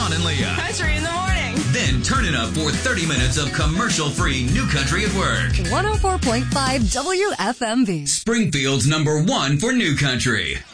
John and Leah. Country in the morning. Then turn it up for 30 minutes of commercial-free New Country at Work. 104.5 WFMV. Springfield's #1 for New Country.